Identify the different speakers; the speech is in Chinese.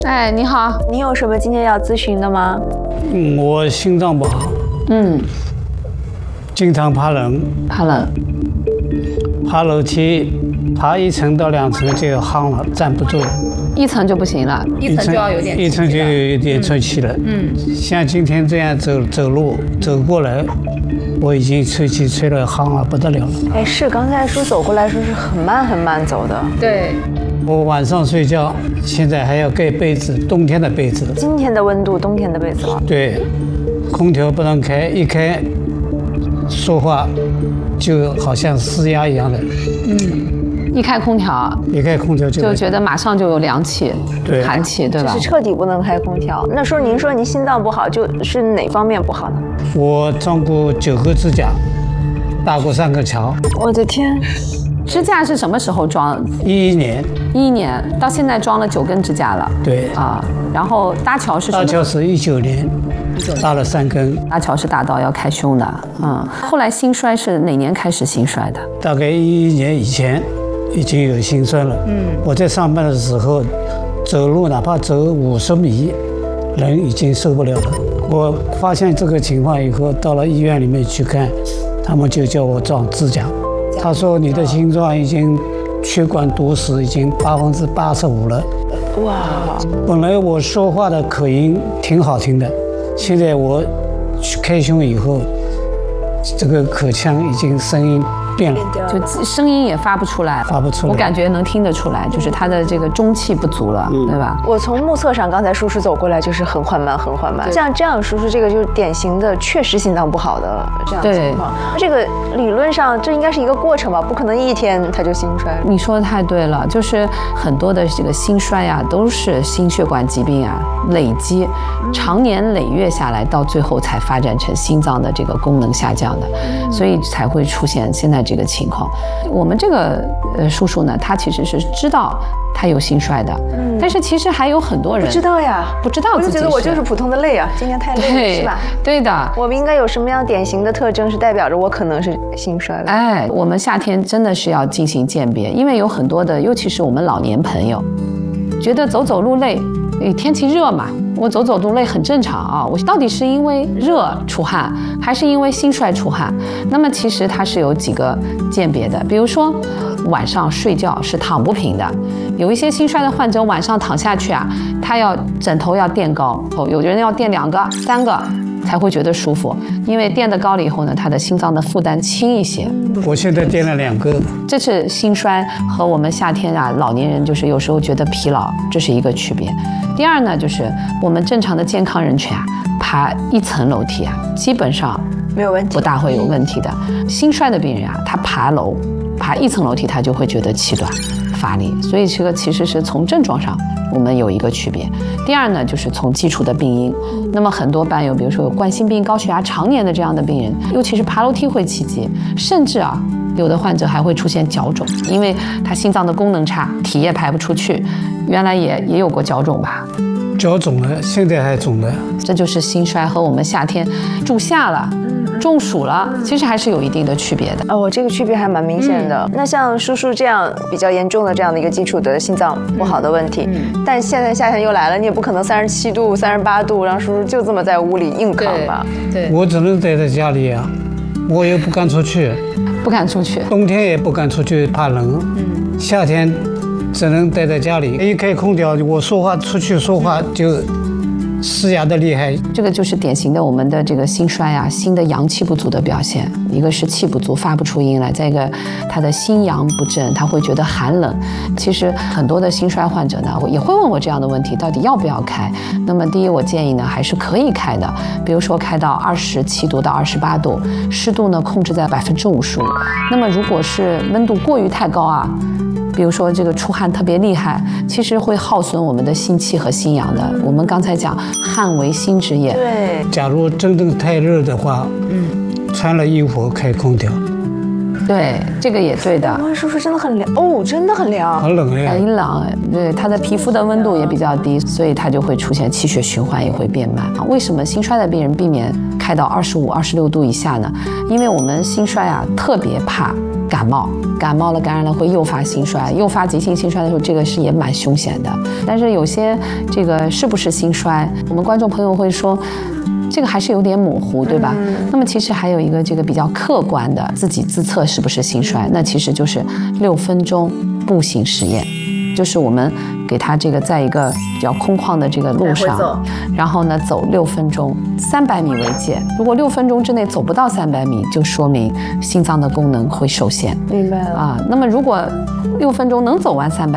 Speaker 1: 哎，你好，
Speaker 2: 您有什么今天要咨询的吗？
Speaker 3: 我心脏不好，经常怕冷，爬楼梯，爬1层到2层就夯了，站不住。
Speaker 1: 1层就不行了，1层就要有点
Speaker 3: 1层就有点吹气了。像今天这样走路走过来，我已经吹气吹了夯了不得了了。
Speaker 2: 哎，是刚才说走过来说是很慢走的。
Speaker 1: 对。
Speaker 3: 我晚上睡觉，现在还要盖被子，冬天的被子。
Speaker 2: 今天的温度，冬天的被子了。
Speaker 3: 对，空调不能开，一开，说话就好像施压一样的。
Speaker 1: 一开空调就觉得马上就有凉气、
Speaker 3: 对
Speaker 1: 寒气，对吧？
Speaker 2: 就是彻底不能开空调。那说您说您心脏不好，就是哪方面不好呢？
Speaker 3: 我装过9个支架，搭过3个桥。
Speaker 2: 我的天！
Speaker 1: 支架是什么时候装
Speaker 3: ？11年。
Speaker 1: 11年，到现在装了9根支架了。
Speaker 3: 对
Speaker 1: 啊，然后搭桥是什么？
Speaker 3: 搭桥是19年，搭了3根。
Speaker 1: 搭桥是大到要开胸的，后来心衰是哪年开始心衰的？
Speaker 3: 大概11年以前已经有心衰了。我在上班的时候，走路哪怕走50米，人已经受不了了。我发现这个情况以后，到了医院里面去看，他们就叫我装支架。他说你的心脏已经血管堵死，已经85%了。
Speaker 2: 哇！
Speaker 3: 本来我说话的口音挺好听的，现在我去开胸以后，这个口腔已经声音变了，
Speaker 1: 就声音也发不出来。我感觉能听得出来，就是他的这个中气不足了，对吧？
Speaker 2: 我从目测上，刚才叔叔走过来就是很缓慢。像这样，叔叔这个就是典型的确实心脏不好的这样情况。这个理论上这应该是一个过程吧，不可能一天他就心衰。
Speaker 1: 你说的太对了，就是很多的这个心衰啊，都是心血管疾病啊累积，长年累月下来，到最后才发展成心脏的这个功能下降的，所以才会出现现在这个情况。我们这个叔叔呢，他其实是知道他有心衰的，但是其实还有很多人
Speaker 2: 不知道呀，
Speaker 1: 不知道自己是。
Speaker 2: 我就觉得我就是普通的累啊，今天太累了，是吧？
Speaker 1: 对的。
Speaker 2: 我们应该有什么样典型的特征是代表着我可能是心衰了？
Speaker 1: 哎，我们夏天真的是要进行鉴别，因为有很多的，尤其是我们老年朋友，觉得走路累，天气热嘛，我走路累很正常啊。我到底是因为热出汗，还是因为心衰出汗？那么其实它是有几个鉴别的，比如说晚上睡觉是躺不平的，有一些心衰的患者晚上躺下去啊，他要枕头要垫高，有的人要垫2个、3个才会觉得舒服，因为垫得高了以后呢，他的心脏的负担轻一些。
Speaker 3: 我现在垫了2个。
Speaker 1: 这是心衰和我们夏天啊老年人就是有时候觉得疲劳，这是一个区别。第二呢，就是我们正常的健康人群啊，爬1层楼梯啊，基本上
Speaker 2: 没有问题，
Speaker 1: 不大会有问题的。心衰的病人啊，他爬1层楼梯，他就会觉得气短、乏力，所以这个其实是从症状上我们有一个区别。第二呢，就是从基础的病因。那么很多伴有，比如说有冠心病、高血压常年的这样的病人，尤其是爬楼梯会气急，甚至啊，有的患者还会出现脚肿，因为他心脏的功能差，体液排不出去。原来也有过脚肿吧？
Speaker 3: 脚肿了，现在还肿了。
Speaker 1: 这就是心衰和我们夏天住夏了。中暑了，其实还是有一定的区别的。
Speaker 2: 我这个区别还蛮明显的。那像叔叔这样比较严重的这样的一个基础的心脏不好的问题，但现在夏天又来了，你也不可能37度、38度让叔叔就这么在屋里硬扛吧？
Speaker 1: 对，
Speaker 3: 我只能待在家里啊，我也不敢出去。冬天也不敢出去，怕冷。夏天只能待在家里，一开空调，我出去说话就施压的厉害。
Speaker 1: 这个就是典型的我们的这个心衰啊，心的阳气不足的表现。一个是气不足，发不出音来；再一个，他的心阳不正，他会觉得寒冷。其实很多的心衰患者呢，也会问我这样的问题：到底要不要开？那么第一，我建议呢，还是可以开的。比如说开到27度到28度，湿度呢控制在55%。那么如果是温度过于太高啊，比如说这个出汗特别厉害，其实会耗损我们的心气和心阳的。我们刚才讲汗为心之液。
Speaker 2: 对。
Speaker 3: 假如真正太热的话，穿了衣服开空调。
Speaker 1: 对，这个也对的。
Speaker 2: 哇，叔叔真的很凉哦，真的很凉。
Speaker 3: 很冷呀。
Speaker 1: 很冷，对，他的皮肤的温度也比较低，所以他就会出现气血循环也会变慢。为什么心衰的病人避免开开到25、26度以下呢？因为我们心衰啊，特别怕感冒，感冒了感染了会诱发心衰，诱发急性心衰的时候，这个是也蛮凶险的。但是有些这个是不是心衰，我们观众朋友会说，这个还是有点模糊，对吧？那么其实还有一个这个比较客观的，自己自测是不是心衰，那其实就是6分钟步行实验。就是我们给他这个在一个比较空旷的这个路上，然后呢走6分钟，300米为界。如果6分钟之内走不到300米，就说明心脏的功能会受限。
Speaker 2: 明白了
Speaker 1: 啊。那么如果6分钟能走完300